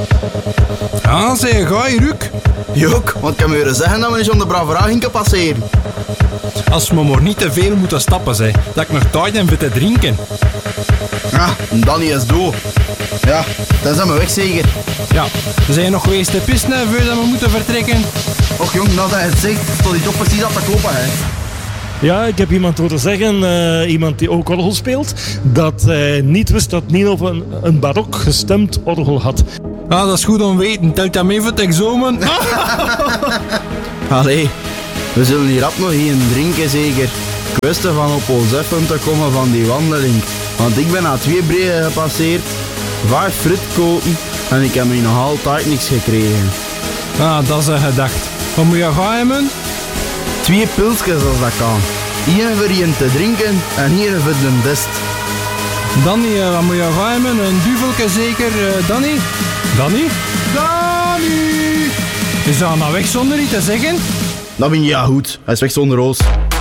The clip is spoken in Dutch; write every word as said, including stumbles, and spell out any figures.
Ja, zeg, ga je, Ruk. Jok, want ik kan me horen zeggen dat we eens om de Bravera ging passeren. Als we maar niet te veel moeten stappen, zeg. Dat ik nog tijd heb voor te drinken. Ja, Danny is dood. Ja, dan zijn we weg zeker. Ja, we zijn nog geweest te pissen voordat we moeten vertrekken. Och jong, nou dat je het zegt, stond die toch precies af te kloppen, hè. Ja, ik heb iemand horen zeggen, uh, iemand die ook orgel speelt, dat hij niet wist dat Nino een, een barok gestemd orgel had. Ja, dat is goed om weten. Telt dat mee voor het examen? Allee, we zullen hier rap nog een drinken zeker. Ik wist ervan op ons even te komen van die wandeling. Want ik ben na twee breden gepasseerd, vijf frit kopen en ik heb hier nog altijd niks gekregen. Ja, dat is een gedacht. Wat moet je gaan hebben? Twee pilsjes als dat kan. Eén voor je te drinken en één voor de dest. Danny, uh, wat moet je gaan hebben? Een duvelke zeker, uh, Danny? Danny? Danny! Is dat nou weg zonder iets te zeggen? Dat ben je ja goed, hij is weg zonder roos.